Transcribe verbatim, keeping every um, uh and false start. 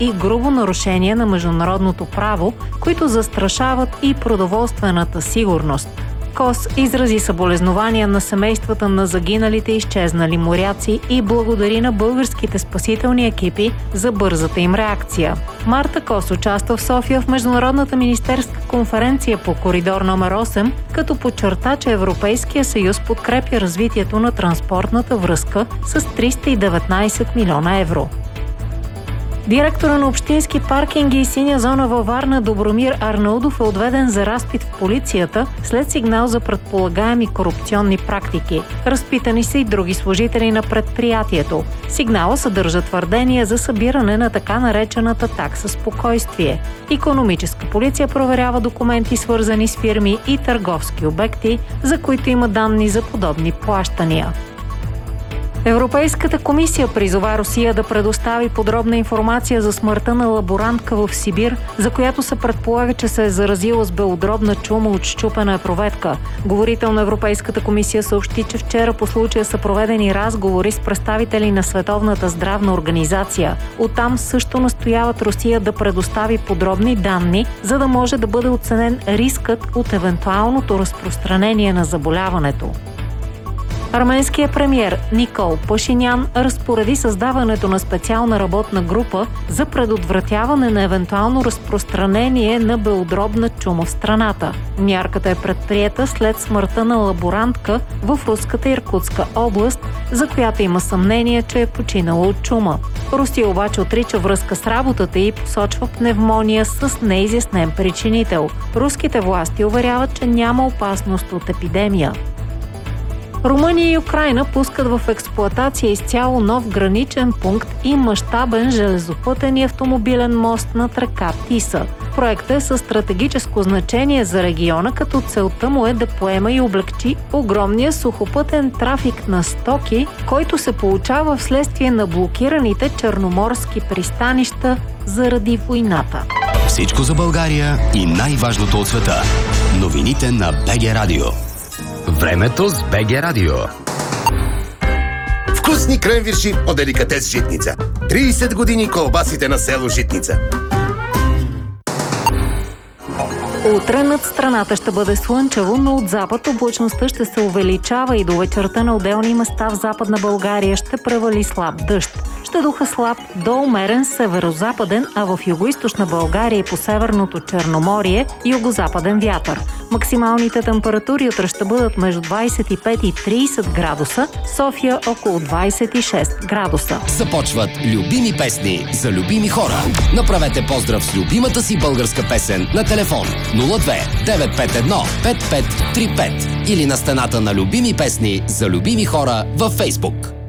и грубо нарушение на международното право, които застрашават и продоволствената сигурност. КОС изрази съболезнования на семействата на загиналите и изчезнали моряци и благодари на българските спасителни екипи за бързата им реакция. Марта Кос участва в София в Международната министерска конференция по коридор номер осем, като подчерта, че Европейския съюз подкрепя развитието на транспортната връзка с триста и деветнайсет милиона евро. Директора на общински паркинги и синя зона във Варна Добромир Арнаудов е отведен за разпит в полицията след сигнал за предполагаеми корупционни практики. Разпитани са и други служители на предприятието. Сигнала съдържа твърдения за събиране на така наречената такса спокойствие. Икономическа полиция проверява документи, свързани с фирми и търговски обекти, за които има данни за подобни плащания. Европейската комисия призова Русия да предостави подробна информация за смъртта на лаборантка в Сибир, за която се предполага, че се е заразила с белодробна чума от счупена епроветка. Говорител на Европейската комисия съобщи, че вчера по случая са проведени разговори с представители на Световната здравна организация. Оттам също настояват Русия да предостави подробни данни, за да може да бъде оценен рискът от евентуалното разпространение на заболяването. Арменският премиер Никол Пашинян разпореди създаването на специална работна група за предотвратяване на евентуално разпространение на белодробна чума в страната. Мярката е предприета след смъртта на лаборантка в руската Иркутска област, за която има съмнение, че е починала от чума. Русия обаче отрича връзка с работата и посочва пневмония с неизяснен причинител. Руските власти уверяват, че няма опасност от епидемия. Румъния и Украйна пускат в експлоатация изцяло нов граничен пункт и мащабен железопътен и автомобилен мост над река Тиса. Проектът е със стратегическо значение за региона, като целта му е да поема и облегчи огромния сухопътен трафик на стоки, който се получава вследствие на блокираните черноморски пристанища заради войната. Всичко за България и най-важното от света. Новините на БГ Радио. Времето с БГ Радио. Вкусни кренвирши от деликатес Житница. трийсет години колбасите на село Житница. Утре над страната ще бъде слънчево, но от запад облачността ще се увеличава и до вечерта на отделни места в Западна България ще превали слаб дъжд. Ще духа слаб до умерен северозападен, а в югоизточна България и по северното Черноморие югозападен вятър. Максималните температури утре ще бъдат между двайсет и пет и трийсет градуса, София около двайсет и шест градуса. Започват любими песни за любими хора. Направете поздрав с любимата си българска песен на телефон нула две девет пет едно пет пет три пет или на стената на любими песни за любими хора във Фейсбук.